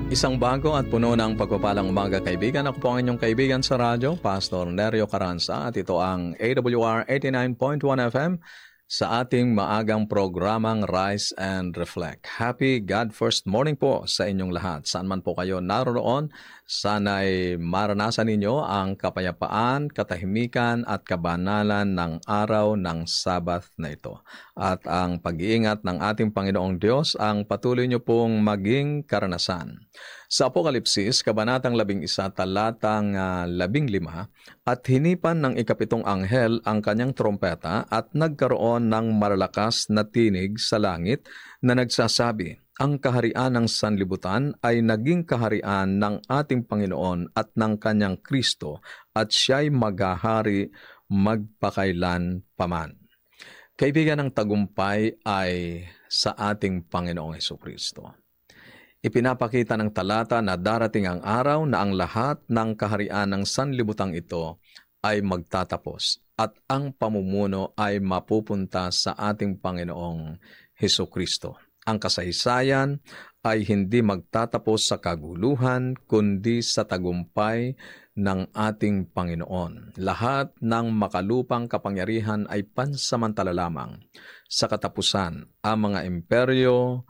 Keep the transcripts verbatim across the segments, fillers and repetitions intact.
Isang bago at puno ng pagpapalang umaga, kaibigan. Ako po ang inyong kaibigan sa radyo, Pastor Nerio Caranza, at ito ang A W R eighty-nine point one F M sa ating maagang programang Rise and Reflect. Happy God First Morning po sa inyong lahat. Saan man po kayo naroon, sana'y maranasan ninyo ang kapayapaan, katahimikan at kabanalan ng araw ng Sabbath na ito. At ang pag-iingat ng ating Panginoong Diyos ang patuloy nyo pong maging karanasan. Sa Apokalipsis, Kabanatang labing isa, talatang uh, labing lima, at hinipan ng ikapitong anghel ang kanyang trompeta at nagkaroon ng malalakas na tinig sa langit na nagsasabi, ang kaharian ng sanlibutan ay naging kaharian ng ating Panginoon at ng kanyang Kristo at siya'y maghahari magpakailan paman. Kaibigan, ng tagumpay ay sa ating Panginoong Hesukristo. Ipinapakita ng talata na darating ang araw na ang lahat ng kaharian ng sanlibutang ito ay magtatapos at ang pamumuno ay mapupunta sa ating Panginoong Hesukristo. Ang kasaysayan ay hindi magtatapos sa kaguluhan kundi sa tagumpay ng ating Panginoon. Lahat ng makalupang kapangyarihan ay pansamantala lamang. Sa katapusan, ang mga imperyo,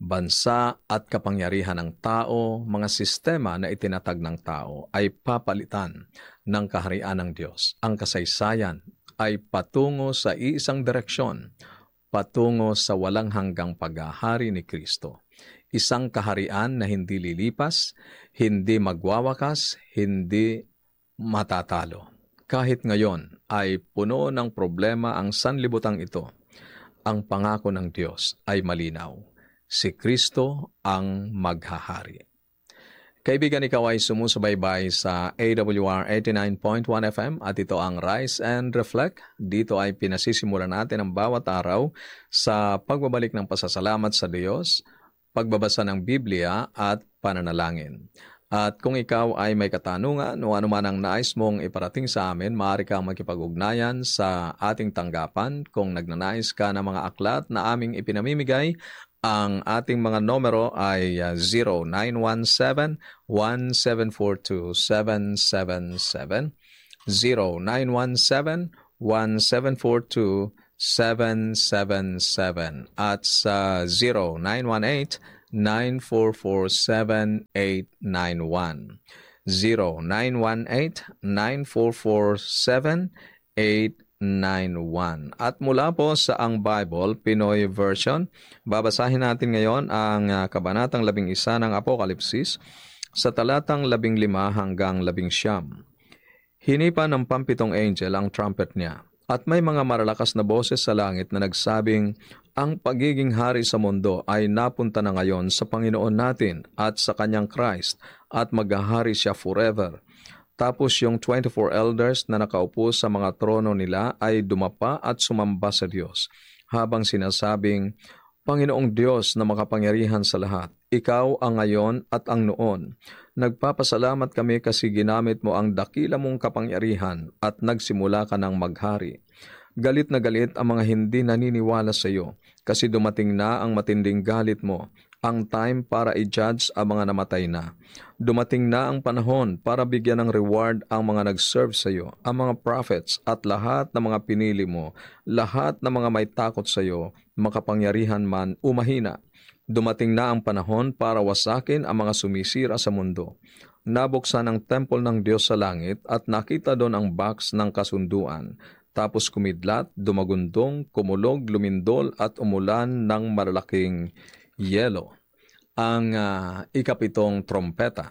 bansa at kapangyarihan ng tao, mga sistema na itinatag ng tao ay papalitan ng kaharian ng Diyos. Ang kasaysayan ay patungo sa iisang direksyon, patungo sa walang hanggang paghahari ni Kristo. Isang kaharian na hindi lilipas, hindi magwawakas, hindi matatalo. Kahit ngayon ay puno ng problema ang sanlibutang ito, ang pangako ng Diyos ay malinaw. Si Kristo ang maghahari. Kaibigan, ikaw ay sumusubaybay sa A W R eighty-nine point one F M at ito ang Rise and Reflect. Dito ay pinasisimulan natin ang bawat araw sa pagbabalik ng pasasalamat sa Diyos, pagbabasa ng Biblia at pananalangin. At kung ikaw ay may katanungan o anuman ang nais mong iparating sa amin, maaari kang makipag-ugnayan sa ating tanggapan. Kung nagnanais ka ng mga aklat na aming ipinamimigay, ang ating mga numero ay zero nine one seven, one seven four two, seven seven seven, zero nine one seven, one seven four two, seven seven seven at sa zero nine one eight, nine four four seven, eight nine one, zero nine one eight, nine four four seven, eight nine one. At mula po sa Ang Bible, Pinoy Version, babasahin natin ngayon ang uh, Kabanatang labing isa ng Apokalipsis sa talatang labing lima hanggang labing siyam. Hinipa ng pampitong angel ang trumpet niya, at may mga maralakas na boses sa langit na nagsabing, ang pagiging hari sa mundo ay napunta na ngayon sa Panginoon natin at sa kanyang Christ, at maghahari siya forever. Tapos yung twenty-four elders na nakaupo sa mga trono nila ay dumapa at sumamba sa Diyos, habang sinasabing, Panginoong Diyos na makapangyarihan sa lahat, ikaw ang ngayon at ang noon. Nagpapasalamat kami kasi ginamit mo ang dakila mong kapangyarihan at nagsimula ka ng maghari. Galit na galit ang mga hindi naniniwala sa iyo, kasi dumating na ang matinding galit mo, ang time para i-judge ang mga namatay na. Dumating na ang panahon para bigyan ng reward ang mga nag-serve sa iyo, ang mga prophets at lahat ng mga pinili mo, lahat ng mga may takot sa iyo, makapangyarihan man o mahina. Dumating na ang panahon para wasakin ang mga sumisira sa mundo. Nabuksan ang temple ng Diyos sa langit at nakita doon ang box ng kasunduan. Tapos kumidlat, dumagundong, kumulog, lumindol at umulan ng malalaking yelo. Ang uh, ikapitong trompeta.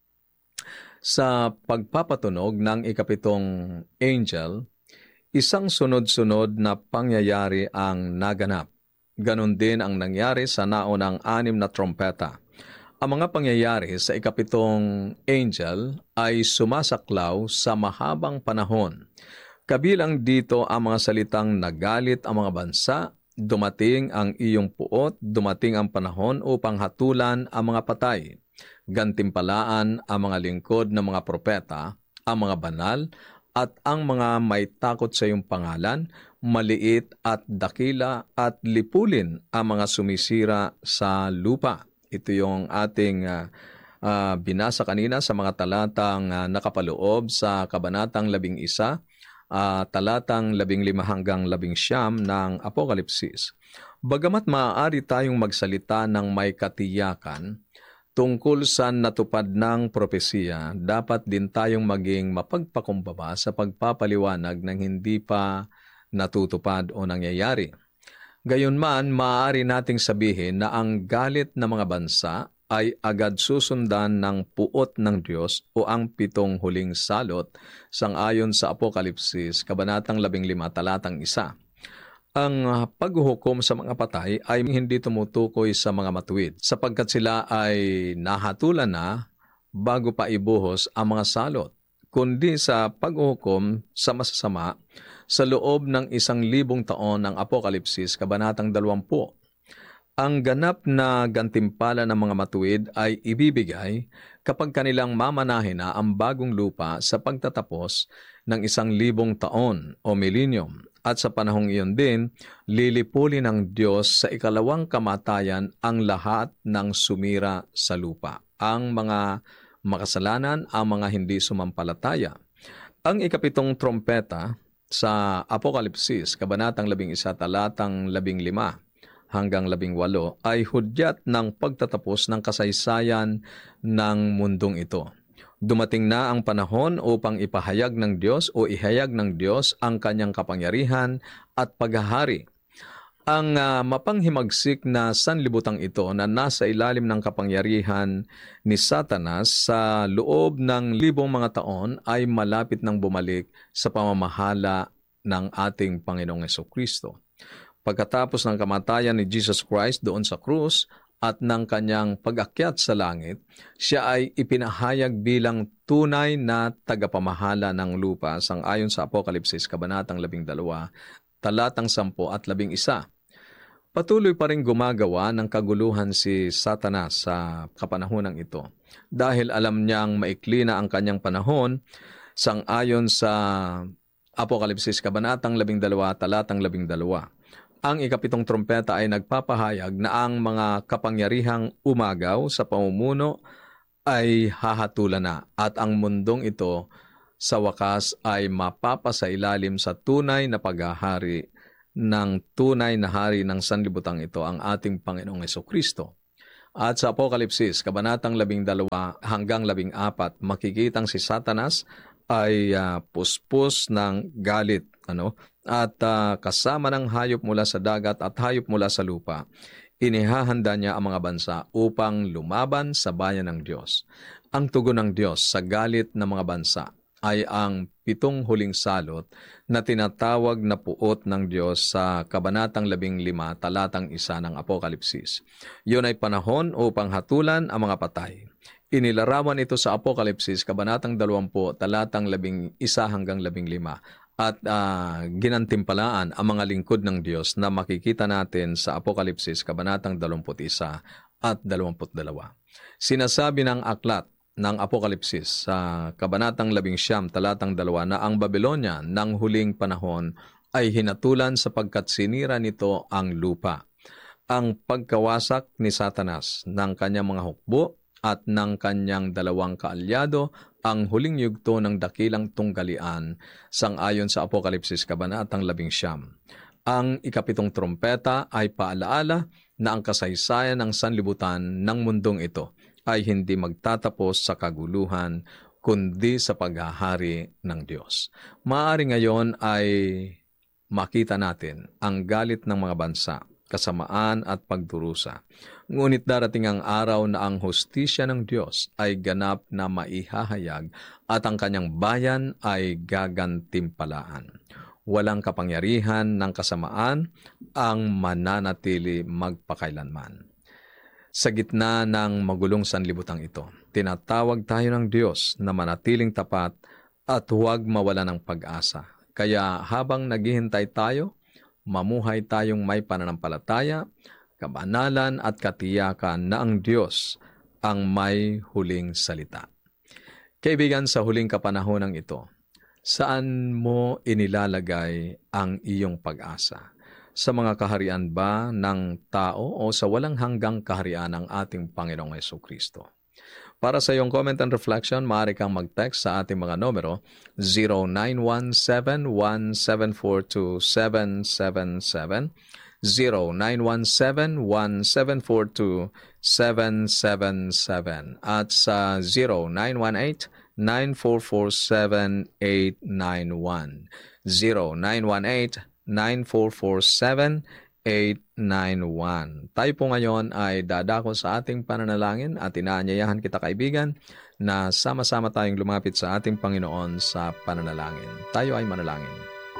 Sa pagpapatunog ng ikapitong angel, isang sunod-sunod na pangyayari ang naganap. Ganon din ang nangyari sa naunang anim na trompeta. Ang mga pangyayari sa ikapitong angel ay sumasaklaw sa mahabang panahon. Kabilang dito ang mga salitang nagalit ang mga bansa, dumating ang iyong puot, dumating ang panahon upang hatulan ang mga patay. Gantimpalaan ang mga lingkod ng mga propeta, ang mga banal, at ang mga may takot sa iyong pangalan, maliit at dakila, at lipulin ang mga sumisira sa lupa. Ito yung ating uh, uh, binasa kanina sa mga talatang uh, nakapaloob sa Kabanatang labing isa, uh, talatang labing lima hanggang labing siyam ng Apokalipsis. Bagamat maaari tayong magsalita ng may katiyakan tungkol sa natupad ng propesiya, dapat din tayong maging mapagpakumbaba sa pagpapaliwanag ng hindi pa natutupad o nangyayari. Gayunman, maaari nating sabihin na ang galit ng mga bansa ay agad susundan ng puot ng Diyos o ang pitong huling salot sangayon sa Apokalipsis, Kabanatang labing lima, talatang isa. Ang paghuhukom sa mga patay ay hindi tumutukoy sa mga matuwid sapagkat sila ay nahatulan na bago pa ibuhos ang mga salot, kundi sa paghuhukom sa masasama sa loob ng isang libong taon ng Apokalipsis, Kabanatang dalawampu. Ang ganap na gantimpala ng mga matuwid ay ibibigay kapag kanilang mamanahin na ang bagong lupa sa pagtatapos ng isang libong taon o millennium. At sa panahong iyon din, lilipulin ng Diyos sa ikalawang kamatayan ang lahat ng sumira sa lupa, ang mga makasalanan, ang mga hindi sumampalataya. Ang ikapitong trompeta sa Apokalipsis, Kabanatang labing isa, talatang labing lima hanggang labing walo, ay hudyat ng pagtatapos ng kasaysayan ng mundong ito. Dumating na ang panahon upang ipahayag ng Diyos o ihayag ng Diyos ang kanyang kapangyarihan at paghahari. Ang uh, mapanghimagsik na sanlibutang ito na nasa ilalim ng kapangyarihan ni Satanas sa loob ng libong mga taon ay malapit nang bumalik sa pamamahala ng ating Panginoong Jesucristo. Pagkatapos ng kamatayan ni Jesus Christ doon sa krus, at ng kanyang pag-akyat sa langit, siya ay ipinahayag bilang tunay na tagapamahala ng lupa sangayon sa Apokalipsis, Kabanatang labing dalawa, talatang sampu at labing isa. Patuloy pa rin gumagawa ng kaguluhan si Satanas sa kapanahonang ito dahil alam niyang maikli na ang kanyang panahon sangayon sa Apokalipsis, Kabanatang labing dalawa, talatang labing dalawa. Ang ikapitong trompeta ay nagpapahayag na ang mga kapangyarihang umagaw sa pamumuno ay hahatulan na at ang mundong ito sa wakas ay mapapasailalim sa tunay na paghahari ng tunay na hari ng sanlibutang ito, ang ating Panginoong Jesucristo. At sa Apokalipsis, Kabanatang labing dalawa hanggang labing apat, makikitang si Satanas ay uh, puspos ng galit, ano? At uh, kasama ng hayop mula sa dagat at hayop mula sa lupa, inihahanda niya ang mga bansa upang lumaban sa bayan ng Diyos. Ang tugon ng Diyos sa galit ng mga bansa ay ang pitong huling salot na tinatawag na puot ng Diyos sa Kabanatang labing lima, talatang isa ng Apokalipsis. Yun ay panahon upang hatulan ang mga patay. Inilarawan ito sa Apokalipsis, Kabanatang dalawampu, talatang labing isa hanggang labing lima. At uh, ginantimpalaan ang mga lingkod ng Diyos na makikita natin sa Apokalipsis, Kabanatang dalawampu't isa at dalawampu't dalawa. Sinasabi ng aklat ng Apokalipsis sa Kabanatang labing siyam, talatang dalawa na ang Babylonia ng huling panahon ay hinatulan sapagkat sinira nito ang lupa. Ang pagkawasak ni Satanas ng kanyang mga hukbo at ng kanyang dalawang kaalyado ang huling yugto ng dakilang tunggalian sangayon sa Apokalipsis, Kabanatang labing siyam. Ang ikapitong trompeta ay paalaala na ang kasaysayan ng sanlibutan ng mundong ito ay hindi magtatapos sa kaguluhan kundi sa paghahari ng Diyos. Maaari ngayon ay makita natin ang galit ng mga bansa, kasamaan at pagdurusa. Ngunit darating ang araw na ang hustisya ng Diyos ay ganap na maihahayag at ang kanyang bayan ay gagantimpalaan. Walang kapangyarihan ng kasamaan ang mananatili magpakailanman. Sa gitna ng magulong sanlibutang ito, tinatawag tayo ng Diyos na manatiling tapat at huwag mawala ng pag-asa. Kaya habang naghihintay tayo, mamuhay tayong may pananampalataya, kabanalan at katiyakan na ang Diyos ang may huling salita. Kaibigan, sa huling kapanahonang ito, saan mo inilalagay ang iyong pag-asa? Sa mga kaharian ba ng tao o sa walang hanggang kaharian ng ating Panginoong Jesucristo? Para sa iyong comment and reflection, maaari kang mag-text sa ating mga numero zero nine one seven one seven four two seven seven seven, zero nine one seven one seven four two seven seven seven at sa zero nine one eight nine four four seven eight nine one, zero nine one eight nine four four seven eight nine one. Tayo po ngayon ay dadako sa ating pananalangin at inaanyayahan kita kaibigan na sama-sama tayong lumapit sa ating Panginoon sa pananalangin. Tayo ay manalangin.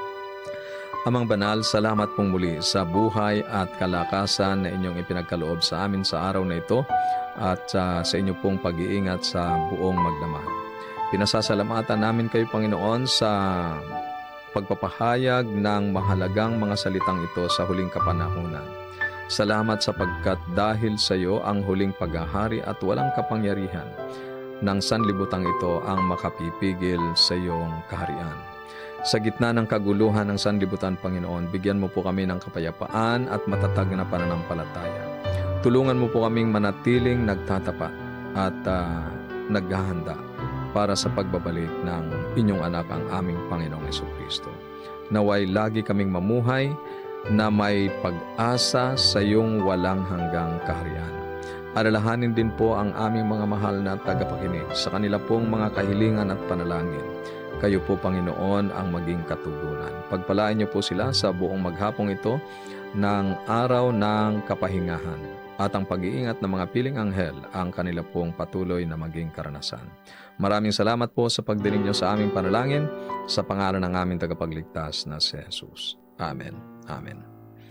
Amang banal, salamat pong muli sa buhay at kalakasan na inyong ipinagkaloob sa amin sa araw na ito at uh, sa inyo pong pag-iingat sa buong magdamag. Pinasasalamatan namin kayo, Panginoon, sa pagpapahayag ng mahalagang mga salitang ito sa huling kapanahunan. Salamat sapagkat dahil sa iyo ang huling paghahari at walang kapangyarihan ng sanlibutang ito ang makapipigil sa iyong kaharian. Sa gitna ng kaguluhan ng sanlibutan, Panginoon, bigyan mo po kami ng kapayapaan at matatag na pananampalataya. Tulungan mo po kaming manatiling nagtatapat at uh, naghahanda para sa pagbabalik ng inyong anak ang aming Panginoong Jesucristo. Naway lagi kaming mamuhay na may pag-asa sa iyong walang hanggang kaharian. Alalahanin din po ang aming mga mahal na tagapakinig sa kanila pong mga kahilingan at panalangin. Kayo po, Panginoon, ang maging katugunan. Pagpalain niyo po sila sa buong maghapong ito ng araw ng kapahingahan at ang pag-iingat ng mga piling anghel ang kanila pong patuloy na maging karanasan. Maraming salamat po sa pagdinig niyo sa aming panalangin sa pangalan ng aming tagapagligtas na si Jesus. Amen. Amen.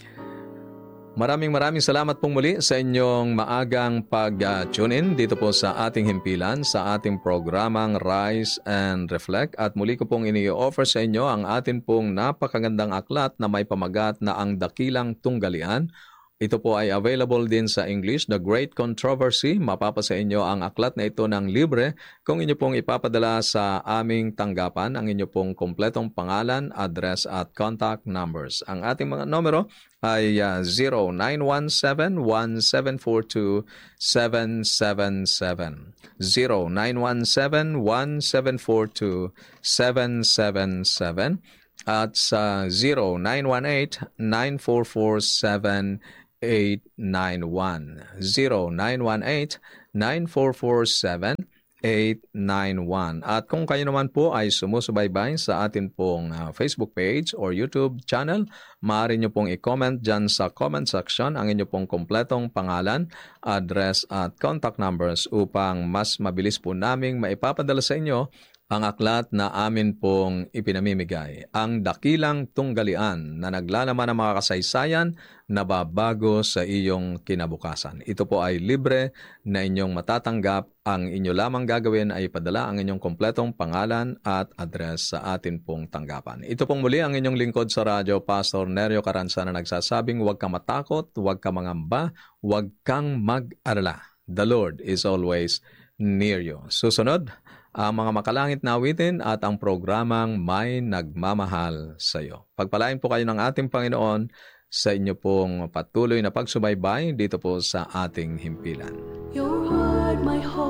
Maraming maraming salamat pong muli sa inyong maagang pag-tune in dito po sa ating himpilan, sa ating programang Rise and Reflect. At muli ko pong ini-offer sa inyo ang atin pong napakagandang aklat na may pamagat na Ang Dakilang Tunggalian. Ito po ay available din sa English, The Great Controversy. Mapapasa inyo ang aklat na ito ng libre kung inyo pong ipapadala sa aming tanggapan ang inyo pong kompletong pangalan, address at contact numbers. Ang ating mga numero ay uh, zero nine one seven one seven four two seven seven seven, zero nine one seven one seven four two seven seven seven at sa zero nine one eight nine four four seven eight nine one, zero nine one eight nine four four seven eight nine one. At kung kayo naman po ay sumusubaybay sa atin pong uh, Facebook page or YouTube channel, maaari nyo pong i-comment dyan sa comment section ang inyo pong kompletong pangalan, address at contact numbers upang mas mabilis po naming maipapadala sa inyo ang aklat na amin pong ipinamimigay, Ang Dakilang Tunggalian, na naglalaman ng mga kasaysayan na babago sa iyong kinabukasan. Ito po ay libre na inyong matatanggap. Ang inyo lamang gagawin ay ipadala ang inyong kompletong pangalan at address sa atin pong tanggapan. Ito pong muli ang inyong lingkod sa radyo, Pastor Nerio Caranza, na nagsasabing huwag kang matakot, huwag kang mangamba, huwag kang mag-alala. The Lord is always near you. Susunod, ang mga makalangit na awitin at ang programang May Nagmamahal sa iyo. Pagpalain po kayo ng ating Panginoon sa inyo pong patuloy na pagsubaybay dito po sa ating himpilan. Your word, my hope.